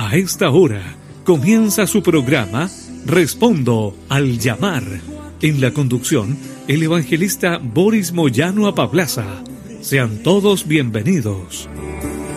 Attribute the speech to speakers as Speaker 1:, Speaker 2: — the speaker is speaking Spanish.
Speaker 1: A esta hora comienza su programa Respondo al Llamar. En la conducción, el evangelista Boris Moyano Apablaza. Sean todos bienvenidos.